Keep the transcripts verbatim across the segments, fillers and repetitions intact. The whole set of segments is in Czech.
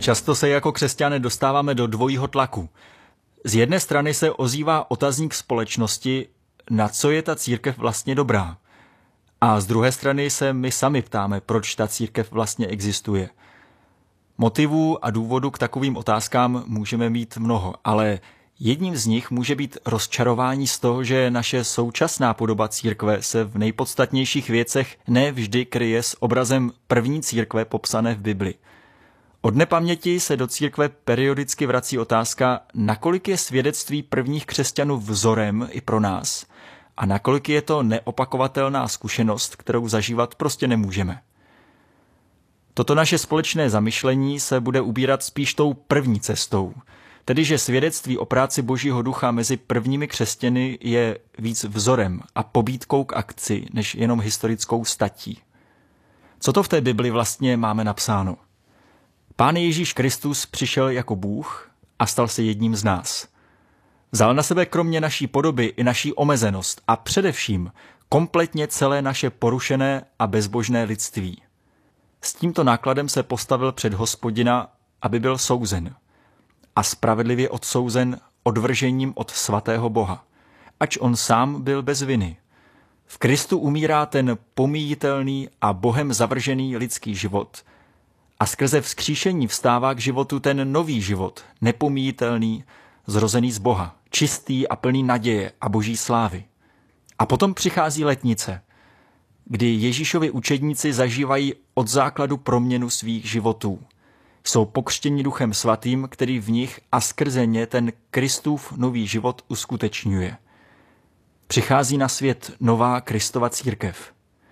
Často se jako křesťané dostáváme do dvojího tlaku. Z jedné strany se ozývá otazník společnosti, na co je ta církev vlastně dobrá. A z druhé strany se my sami ptáme, proč ta církev vlastně existuje. Motivů a důvodů k takovým otázkám můžeme mít mnoho, ale jedním z nich může být rozčarování z toho, že naše současná podoba církve se v nejpodstatnějších věcech ne vždy kryje s obrazem první církve popsané v Bibli. Od nepaměti se do církve periodicky vrací otázka, nakolik je svědectví prvních křesťanů vzorem i pro nás a nakolik je to neopakovatelná zkušenost, kterou zažívat prostě nemůžeme. Toto naše společné zamyšlení se bude ubírat spíš tou první cestou, tedy že svědectví o práci Božího ducha mezi prvními křesťany je víc vzorem a pobídkou k akci, než jenom historickou statí. Co to v té Bibli vlastně máme napsáno? Pán Ježíš Kristus přišel jako Bůh a stal se jedním z nás. Vzal na sebe kromě naší podoby i naší omezenost a především kompletně celé naše porušené a bezbožné lidství. S tímto nákladem se postavil před Hospodina, aby byl souzen. A spravedlivě odsouzen odvržením od svatého Boha, ač on sám byl bez viny. V Kristu umírá ten pomíjitelný a Bohem zavržený lidský život a skrze vzkříšení vstává k životu ten nový život, nepomíjitelný, zrozený z Boha, čistý a plný naděje a boží slávy. A potom přichází letnice, kdy Ježíšovi učedníci zažívají od základu proměnu svých životů. Jsou pokřtěni Duchem Svatým, který v nich a skrze ně ten Kristův nový život uskutečňuje. Přichází na svět nová Kristova církev.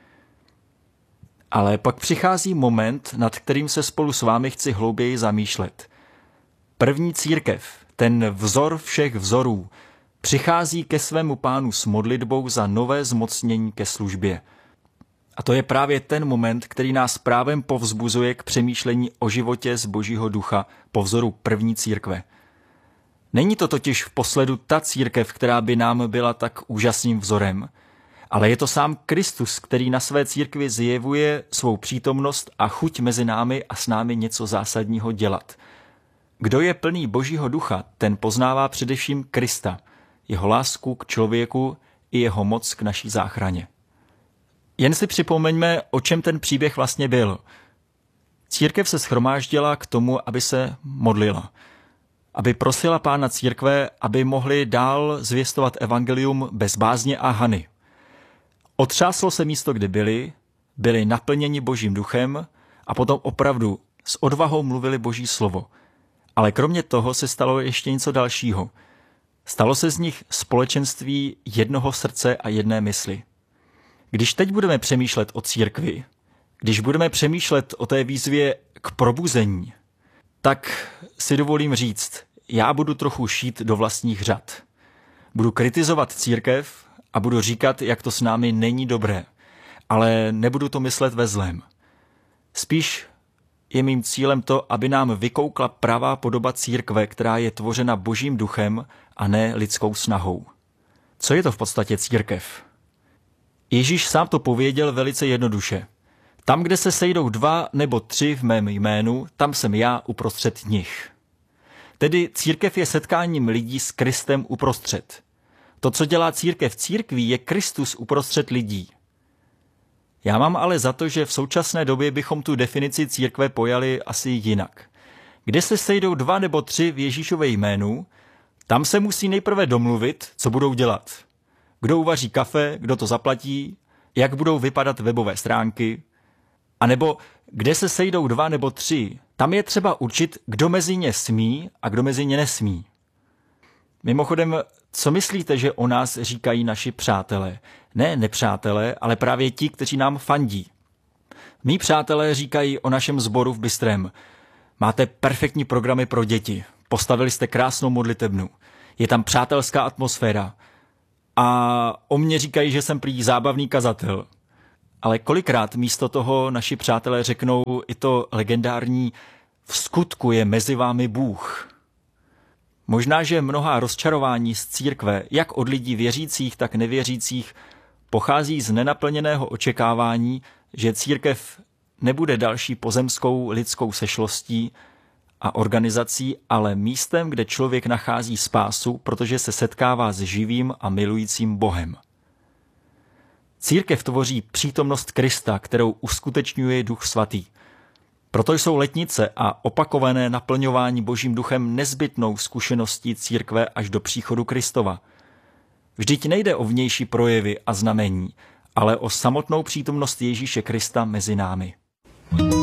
Ale pak přichází moment, nad kterým se spolu s vámi chci hlouběji zamýšlet. První církev, ten vzor všech vzorů, přichází ke svému pánu s modlitbou za nové zmocnění ke službě. A to je právě ten moment, který nás právem povzbuzuje k přemýšlení o životě z Božího ducha po vzoru první církve. Není to totiž v posledu ta církev, která by nám byla tak úžasným vzorem, ale je to sám Kristus, který na své církvi zjevuje svou přítomnost a chuť mezi námi a s námi něco zásadního dělat. Kdo je plný Božího ducha, ten poznává především Krista, jeho lásku k člověku i jeho moc k naší záchraně. Jen si připomeňme, o čem ten příběh vlastně byl. Církev se shromáždila k tomu, aby se modlila, aby prosila pána církve, aby mohli dál zvěstovat evangelium bez bázně a hany. Otřáslo se místo, kde byli, byli naplněni Božím duchem a potom opravdu s odvahou mluvili Boží slovo. Ale kromě toho se stalo ještě něco dalšího. Stalo se z nich společenství jednoho srdce a jedné mysli. Když teď budeme přemýšlet o církvi, když budeme přemýšlet o té výzvě k probuzení, tak si dovolím říct, já budu trochu šít do vlastních řad. Budu kritizovat církev a budu říkat, jak to s námi není dobré, ale nebudu to myslet ve zlém. Spíš je mým cílem to, aby nám vykoukla pravá podoba církve, která je tvořena Božím duchem a ne lidskou snahou. Co je to v podstatě církev? Ježíš sám to pověděl velice jednoduše. Tam, kde se sejdou dva nebo tři v mém jménu, tam jsem já uprostřed nich. Tedy církev je setkáním lidí s Kristem uprostřed. To, co dělá církev církví, je Kristus uprostřed lidí. Já mám ale za to, že v současné době bychom tu definici církve pojali asi jinak. Kde se sejdou dva nebo tři v Ježíšově jménu, tam se musí nejprve domluvit, co budou dělat. Kdo uvaří kafe, kdo to zaplatí, jak budou vypadat webové stránky, a nebo kde se sejdou dva nebo tři, tam je třeba určit, kdo mezi ně smí a kdo mezi ně nesmí. Mimochodem, co myslíte, že o nás říkají naši přátelé? Ne nepřátelé, ale právě ti, kteří nám fandí. Mí přátelé říkají o našem sboru v Bystrém: máte perfektní programy pro děti, postavili jste krásnou modlitebnu, je tam přátelská atmosféra. A o mně říkají, že jsem prý zábavný kazatel. Ale kolikrát místo toho naši přátelé řeknou i to legendární: v skutku je mezi vámi Bůh. Možná, že mnohá rozčarování z církve, jak od lidí věřících, tak nevěřících, pochází z nenaplněného očekávání, že církev nebude další pozemskou lidskou sešlostí, a organizací, ale místem, kde člověk nachází spásu, protože se setkává s živým a milujícím Bohem. Církev tvoří přítomnost Krista, kterou uskutečňuje Duch Svatý. Proto jsou letnice a opakované naplňování Božím duchem nezbytnou zkušeností církve až do příchodu Kristova. Vždyť nejde o vnější projevy a znamení, ale o samotnou přítomnost Ježíše Krista mezi námi.